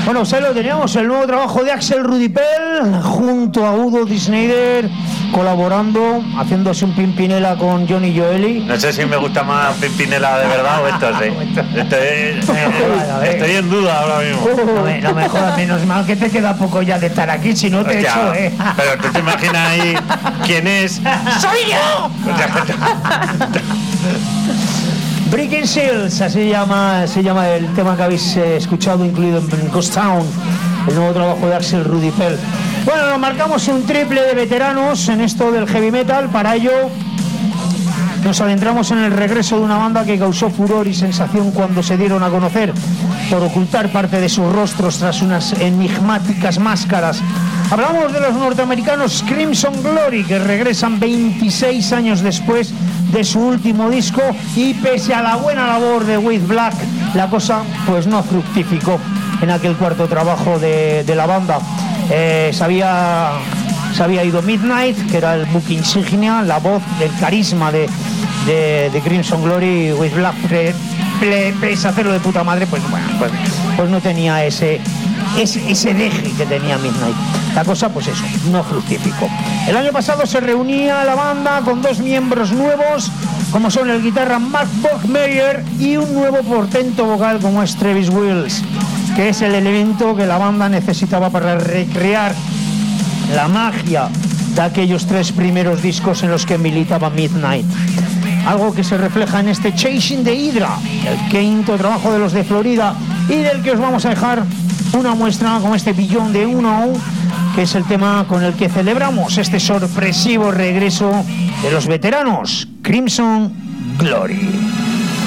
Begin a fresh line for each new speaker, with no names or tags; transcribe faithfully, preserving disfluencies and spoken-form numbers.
Bueno, pues ahí lo teníamos, el nuevo trabajo de Axel Rudipel junto a Udo Die Schneider, colaborando, haciéndose un Pimpinela con Johnny Joeli.
No sé si me gusta más Pimpinela de verdad o esto, sí. Estoy, eh, estoy en duda ahora mismo.
No me, no me jodas, menos mal que te queda poco ya de estar aquí, si no te
Hostia,
echo, ¿eh?
Pero tú te imaginas ahí quién es. ¡Soy yo!
Breaking Seals, así llama, se llama el tema que habéis eh, escuchado, incluido en Ghost Town, el nuevo trabajo de Axel Rudipel. Bueno, nos marcamos un triple de veteranos en esto del heavy metal. Para ello nos adentramos en el regreso de una banda que causó furor y sensación cuando se dieron a conocer por ocultar parte de sus rostros tras unas enigmáticas máscaras. Hablamos de los norteamericanos Crimson Glory, que regresan veintiséis años después de su último disco, y pese a la buena labor de With Black, la cosa pues no fructificó en aquel cuarto trabajo de, de la banda. Eh, se, había, se había ido Midnight, que era el book insignia, la voz, el carisma de, de, de Crimson Glory. With Black, pese a hacerlo de puta madre, pues bueno, pues, pues no tenía ese, ese, ese deje que tenía Midnight. La cosa, pues eso, no fructificó. El año pasado se reunía la banda con dos miembros nuevos, como son el guitarra Mark Bockmeyer y un nuevo portento vocal como es Travis Wills, que es el elemento que la banda necesitaba para recrear la magia de aquellos tres primeros discos en los que militaba Midnight. Algo que se refleja en este Chasing the Hydra, el quinto trabajo de los de Florida, y del que os vamos a dejar una muestra con este Beyond the Uno, que es el tema con el que celebramos este sorpresivo regreso de los veteranos Crimson Glory.